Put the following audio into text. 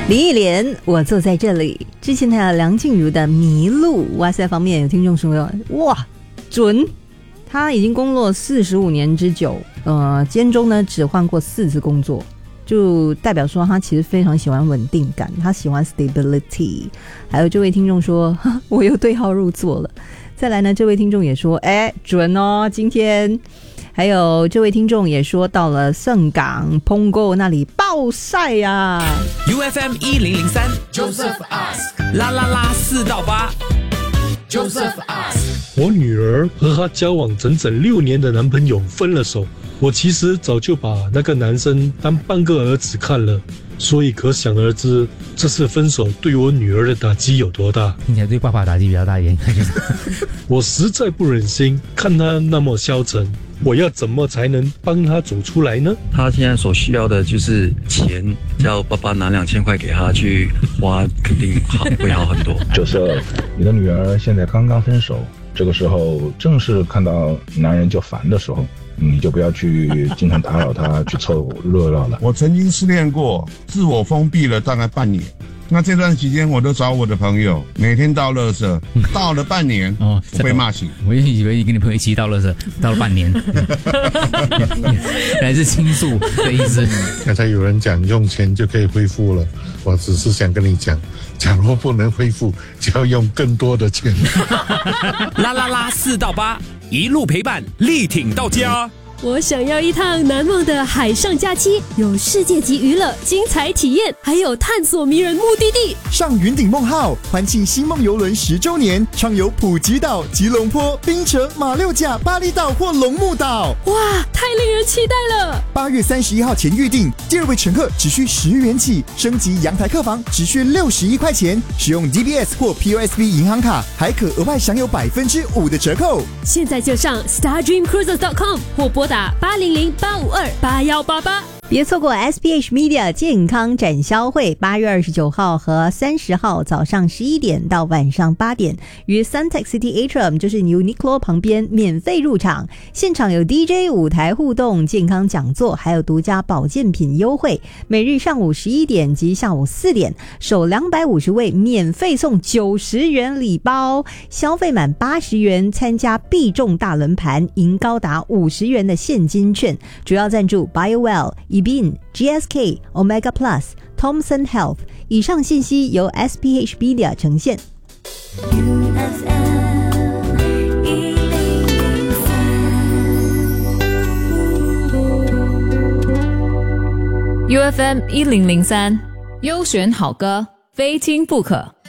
李忆莲，我坐在这里。之前还有梁静茹的《迷路》，哇塞！方面有听众说，哇，准！他已经工作45年之久，间中呢只换过4次工作，就代表说他其实非常喜欢稳定感，他喜欢 stability。还有这位听众说，我又对号入座了。再来呢，这位听众也说，准哦，今天。还有这位听众也说到了盛港 Pongo 那里暴晒啊。 UFM 1003 Joseph Ask 啦啦啦4到8 Joseph Ask 我女儿和她交往整整6年的男朋友分了手，我其实早就把那个男生当半个儿子看了，所以可想而知这次分手对我女儿的打击有多大。 听起来对爸爸打击比较大一点。 我实在不忍心看他那么消沉，我要怎么才能帮他走出来呢？ 他现在所需要的就是钱，叫爸爸拿2000块给他去花，肯定会好很多。 就是你的女儿现在刚刚分手，这个时候正是看到男人就烦的时候，你就不要去经常打扰他去凑热闹了。 我曾经失恋过，自我封闭了大概半年。那这段期间我都找我的朋友，每天倒垃圾，倒了半年被骂醒。 我以为你跟你朋友一起倒垃圾，倒了半年，原来是倾诉的意思。 刚才有人讲用钱就可以恢复了，我只是想跟你讲，假如不能恢复，就要用更多的钱。 啦啦啦4到8，一路陪伴，力挺到家。 我想要一趟难忘的海上假期，有世界级娱乐、精彩体验，还有探索迷人目的地。 上云顶梦号，欢庆星梦邮轮10周年，畅游普吉岛、吉隆坡、槟城、马六甲、巴厘岛或龙目岛。 哇，太令人期待了 ！8月31号前预订，第2位乘客只需10元起，升级阳台客房只需61块钱，使用 DBS 或 POSB 银行卡，还可额外享有5%的折扣。 现在就上 StarDreamCruises.com 或拨打800-852-8188。 别错过 SPH Media 健康展销会，8月29号和30号早上11点到晚上8点，于 Suntec City Atrium 就是 Uniqlo 旁边免费入场，现场有 DJ 舞台互动、健康讲座，还有独家保健品优惠。每日上午11点及下午4点，首250位免费送90元礼包，消费满80元参加必中大轮盘，赢高达50元的现金券。主要赞助 BioWell、eBean、GSK、Omega Plus、Thomson Health。以上信息由 SPH Media 呈现。 UFM 1003，优选好歌，非听不可。